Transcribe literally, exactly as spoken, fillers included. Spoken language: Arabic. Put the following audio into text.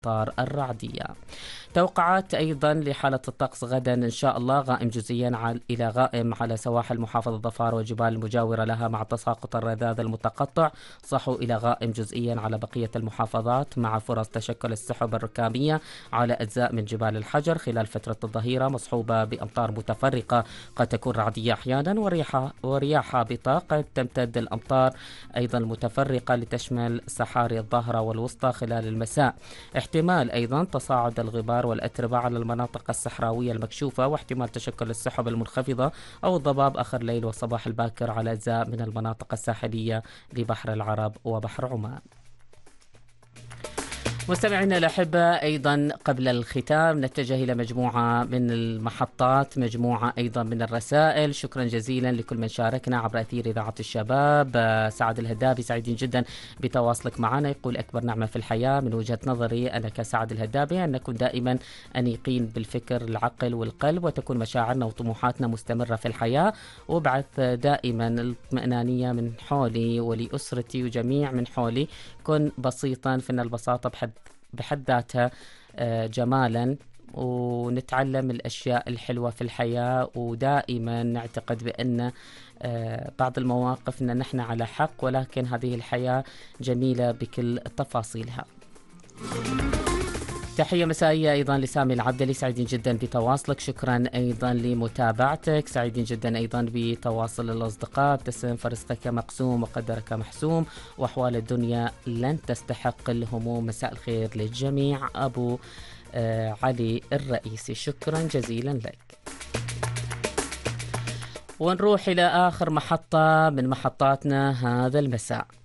الأمطار الرعدية. توقعات أيضا لحالة الطقس غدا إن شاء الله: غائم جزئيا إلى غائم على سواحل محافظة ظفار والجبال المجاورة لها مع تساقط الرذاذ المتقطع، صحو إلى غائم جزئيا على بقية المحافظات مع فرص تشكل السحب الركامية على أجزاء من جبال الحجر خلال فترة الظهيرة، مصحوبة بأمطار متفرقة قد تكون رعدية أحيانا ورياح ورياح هابطة. قد تمتد الأمطار أيضا متفرقة لتشمل سحاري الظاهرة والوسطى خلال المساء. احتمال أيضا تصاعد الغبار والأتربة على المناطق الصحراوية المكشوفة، واحتمال تشكل السحب المنخفضة أو الضباب آخر الليل والصباح الباكر على أجزاء من المناطق الساحلية لبحر العرب وبحر عمان. مستمعينا الأحبة، أيضا قبل الختام نتجه إلى مجموعة من المحطات، مجموعة أيضا من الرسائل. شكرا جزيلا لكل من شاركنا عبر أثير إذاعة الشباب. سعد الهدابي: سعيدين جدا بتواصلك معنا. يقول: أكبر نعمة في الحياة من وجهة نظري أنا كسعد الهدابي أن نكون دائما أنيقين بالفكر العقل والقلب، وتكون مشاعرنا وطموحاتنا مستمرة في الحياة، وابعث دائما الاطمئنانية من حولي ولأسرتي وجميع من حولي. كن بسيطا، فإن البساطة بحد بحد ذاتها جمالا، ونتعلم الأشياء الحلوة في الحياة، ودائما نعتقد بأن بعض المواقف أن نحن على حق، ولكن هذه الحياة جميلة بكل تفاصيلها. تحية مسائية أيضا لسامي العبدلي: سعيدين جدا بتواصلك. شكرا أيضا لمتابعتك. سعيدين جدا أيضا بتواصل الأصدقاء. ابتسم فرزقك مقسوم وقدرك محسوم، وأحوال الدنيا لن تستحق الهموم. مساء الخير للجميع. أبو آه علي الرئيسي: شكرا جزيلا لك. ونروح إلى آخر محطة من محطاتنا هذا المساء.